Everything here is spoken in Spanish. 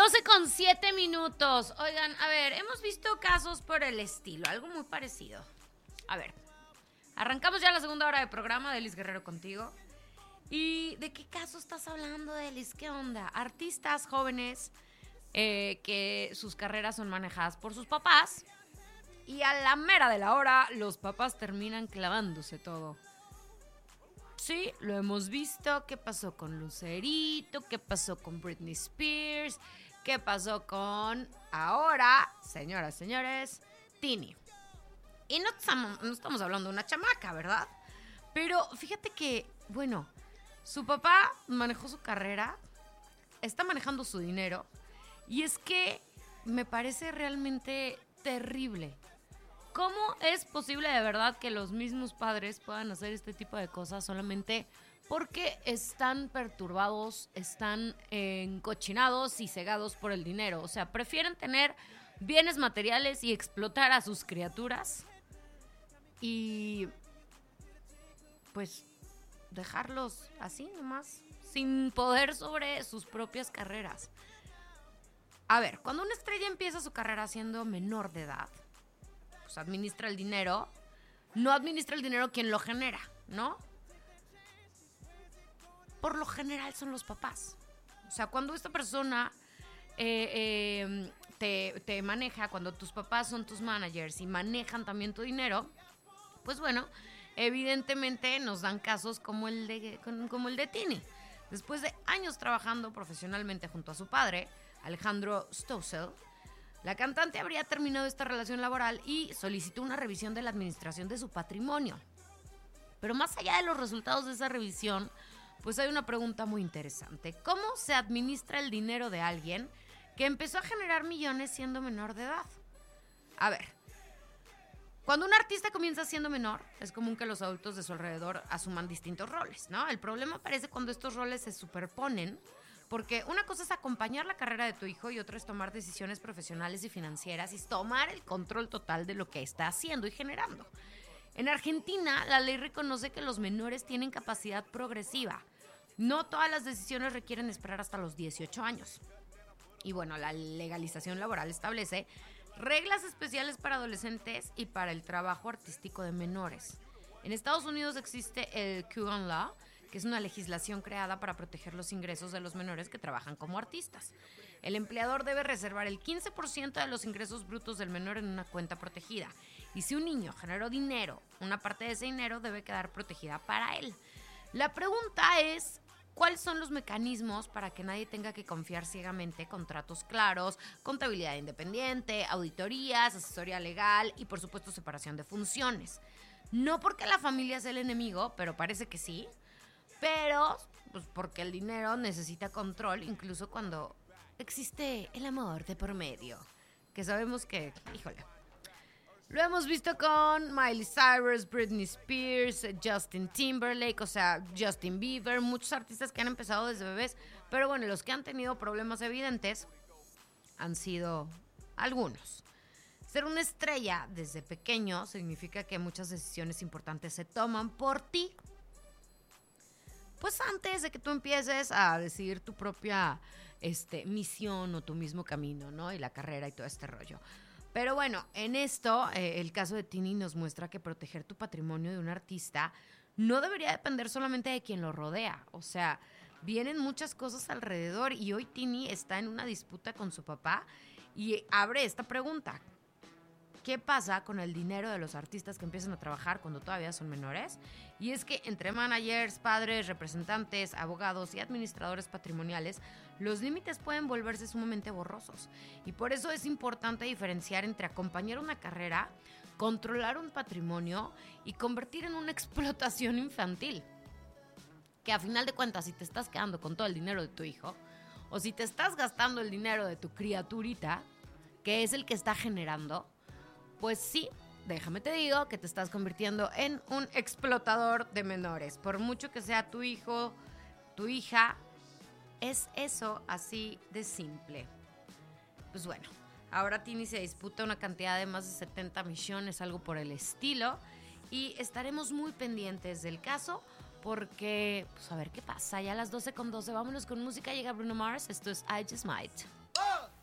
12:07. Oigan, a ver, hemos visto casos por el estilo, algo muy parecido. A ver, arrancamos ya la segunda hora de programa de Elis Guerrero contigo. ¿Y de qué caso estás hablando, Elis? ¿Qué onda? Artistas jóvenes que sus carreras son manejadas por sus papás y a la mera de la hora los papás terminan clavándose todo. Sí, lo hemos visto. ¿Qué pasó con Lucerito? ¿Qué pasó con Britney Spears? ¿Qué pasó con ahora, señoras, señores, Tini? Y no estamos hablando de una chamaca, ¿verdad? Pero fíjate que, bueno, su papá manejó su carrera, está manejando su dinero, y es que me parece realmente terrible. ¿Cómo es posible de verdad que los mismos padres puedan hacer este tipo de cosas solamente porque están perturbados, están encochinados y cegados por el dinero? O sea, prefieren tener bienes materiales y explotar a sus criaturas y pues dejarlos así nomás, sin poder sobre sus propias carreras. A ver, cuando una estrella empieza su carrera siendo menor de edad, pues administra el dinero, no administra el dinero quien lo genera, ¿no? Por lo general son los papás. O sea, cuando esta persona te maneja, cuando tus papás son tus managers y manejan también tu dinero, pues bueno, evidentemente nos dan casos como el de Tini. Después de años trabajando profesionalmente junto a su padre, Alejandro Stossel, la cantante habría terminado esta relación laboral y solicitó una revisión de la administración de su patrimonio. Pero más allá de los resultados de esa revisión, pues hay una pregunta muy interesante. ¿Cómo se administra el dinero de alguien que empezó a generar millones siendo menor de edad? A ver, cuando un artista comienza siendo menor, es común que los adultos de su alrededor asuman distintos roles, ¿no? El problema aparece cuando estos roles se superponen, porque una cosa es acompañar la carrera de tu hijo y otra es tomar decisiones profesionales y financieras y tomar el control total de lo que está haciendo y generando. En Argentina, la ley reconoce que los menores tienen capacidad progresiva. No todas las decisiones requieren esperar hasta los 18 años. Y bueno, la legalización laboral establece reglas especiales para adolescentes y para el trabajo artístico de menores. En Estados Unidos existe el Q-Gun Law, que es una legislación creada para proteger los ingresos de los menores que trabajan como artistas. El empleador debe reservar el 15% de los ingresos brutos del menor en una cuenta protegida. Y si un niño generó dinero, una parte de ese dinero debe quedar protegida para él. La pregunta es, ¿cuáles son los mecanismos para que nadie tenga que confiar ciegamente? Contratos claros, contabilidad independiente, auditorías, asesoría legal y, por supuesto, separación de funciones. No porque la familia sea el enemigo, pero parece que sí. Pero, pues porque el dinero necesita control, incluso cuando existe el amor de por medio. Que sabemos que, híjole, lo hemos visto con Miley Cyrus, Britney Spears, Justin Timberlake, o sea, Justin Bieber, muchos artistas que han empezado desde bebés. Pero bueno, los que han tenido problemas evidentes han sido algunos. Ser una estrella desde pequeño significa que muchas decisiones importantes se toman por ti. Pues antes de que tú empieces a decidir tu propia misión o tu mismo camino, ¿no? Y la carrera y todo este rollo. Pero bueno, en esto, el caso de Tini nos muestra que proteger tu patrimonio de un artista no debería depender solamente de quien lo rodea. O sea, vienen muchas cosas alrededor y hoy Tini está en una disputa con su papá y abre esta pregunta. ¿Qué pasa con el dinero de los artistas que empiezan a trabajar cuando todavía son menores? Y es que entre managers, padres, representantes, abogados y administradores patrimoniales, los límites pueden volverse sumamente borrosos. Y por eso es importante diferenciar entre acompañar una carrera, controlar un patrimonio y convertir en una explotación infantil. Que a final de cuentas, si te estás quedando con todo el dinero de tu hijo, o si te estás gastando el dinero de tu criaturita, que es el que está generando, pues sí, déjame te digo que te estás convirtiendo en un explotador de menores. Por mucho que sea tu hijo, tu hija, es eso así de simple. Pues bueno, ahora Tini se disputa una cantidad de más de 70 millones, algo por el estilo. Y estaremos muy pendientes del caso porque, pues a ver qué pasa. Ya a las 12:12, vámonos con música. Llega Bruno Mars, esto es I Just Might.